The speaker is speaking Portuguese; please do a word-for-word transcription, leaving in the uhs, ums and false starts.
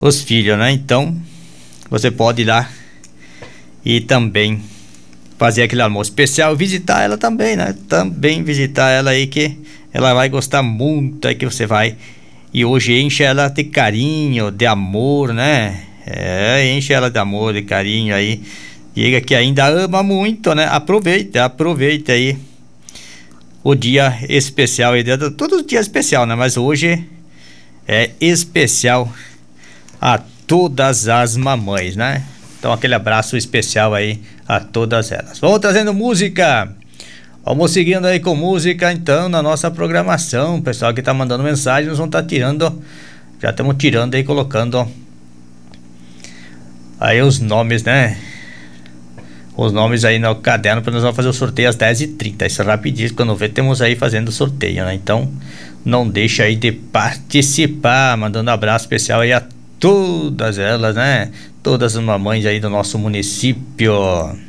os filhos, né? Então, você pode ir lá e também fazer aquele almoço especial, visitar ela também, né? Também visitar ela aí, que ela vai gostar muito aí, que você vai e hoje enche ela de carinho, de amor, né? É, enche ela de amor, de carinho aí. Diga que ainda ama muito, né? Aproveite, aproveite aí o dia especial aí, todo dia é especial, né? Mas hoje é especial a todas as mamães, né? Então aquele abraço especial aí a todas elas. Vamos trazendo música. Vamos seguindo aí com música então na nossa programação. O pessoal que tá mandando mensagem, nós vamos estar tá tirando, já estamos tirando aí, colocando aí os nomes, né? Os nomes aí no caderno, para nós vamos fazer o sorteio às dez e trinta. Isso é rapidinho, quando vê, temos aí fazendo o sorteio, né? Então não deixa aí de participar, mandando um abraço especial aí a todas elas, né? Todas as mamães aí do nosso município.